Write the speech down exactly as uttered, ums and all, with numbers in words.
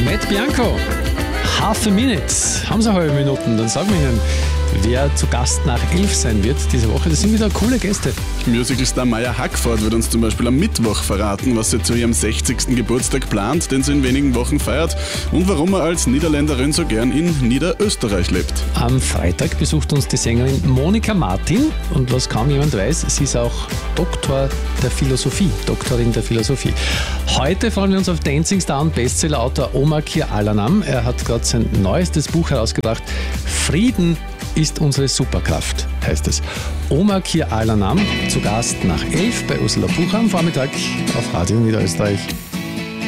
Matt Bianco, Half a Minute, haben Sie eine halbe Minuten, dann sagen wir Ihnen, wer zu Gast nach elf sein wird diese Woche. Das sind wieder coole Gäste. Musicalstar Maya Hackford wird uns zum Beispiel am Mittwoch verraten, was sie zu ihrem sechzigsten Geburtstag plant, den sie in wenigen Wochen feiert, und warum er als Niederländerin so gern in Niederösterreich lebt. Am Freitag besucht uns die Sängerin Monika Martin, und was kaum jemand weiß, sie ist auch Doktor der Philosophie, Doktorin der Philosophie. Heute freuen wir uns auf Dancing Star und Bestsellerautor Omar Kir Alanam. Er hat gerade sein neuestes Buch herausgebracht. Frieden ist unsere Superkraft, heißt es. Omar Kir Alanam zu Gast nach elf bei Ursula Bucher am Vormittag auf Radio Niederösterreich.